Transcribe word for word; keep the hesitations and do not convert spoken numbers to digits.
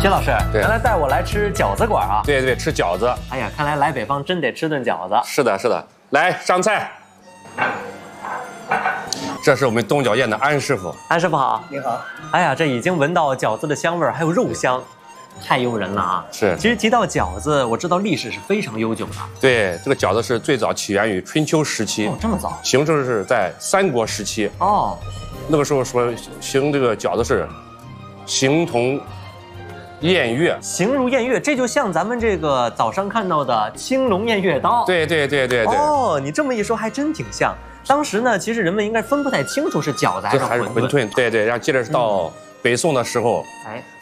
金老师，原来带我来吃饺子馆啊？ 对对，吃饺子。 哎呀，看来来北方真得吃顿饺子。 是的，是的。来上菜。这是我们东饺宴的安师傅。 安师傅好。 您好。 哎呀，这已经闻到饺子的香味儿，还有肉香。 太诱人了啊！ 是， 其实提到饺子，我知道历史是非常悠久的。 对，这个饺子是最早起源于春秋时期， 哦，这么早， 形成是在三国时期。 哦， 那个时候说形这个饺子是形同偃月， 形如偃月，这就像咱们这个早上看到的青龙偃月刀。 对对对对对。 哦，你这么一说还真挺像。当时呢，其实人们应该分不太清楚是饺子还是馄饨。 还是馄饨，对对。然后接着到北宋的时候，哎。